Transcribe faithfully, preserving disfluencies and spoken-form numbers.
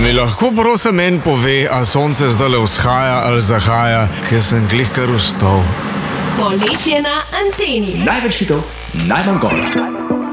mi lahko prosim meni pove, a sonce zdajle vzhaja ali zahaja, ker sem glih kar vstal. Poletje na anteni. Največ hitov, najmanj gora.